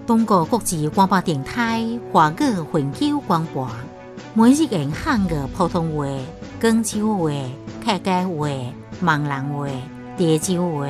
中国国际广播电台华语永久广播，每日用汉语普通话、广州话、客家话、闽南话、潮州话。